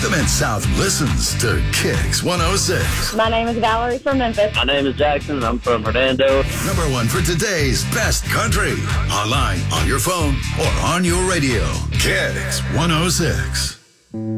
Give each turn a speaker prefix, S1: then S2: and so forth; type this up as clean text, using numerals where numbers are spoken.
S1: The Mid-South listens to Kicks 106.
S2: My name is Valerie from Memphis.
S3: My name is Jackson, and I'm from Hernando.
S1: Number one for today's best country. Online, on your phone, or on your radio. Kicks 106.